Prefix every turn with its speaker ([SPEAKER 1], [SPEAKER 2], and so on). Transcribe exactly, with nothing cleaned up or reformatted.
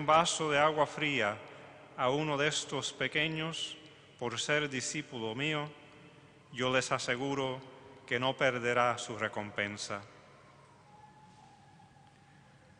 [SPEAKER 1] vaso de agua fría a uno de estos pequeños por ser discípulo mío, yo les aseguro que no perderá su recompensa.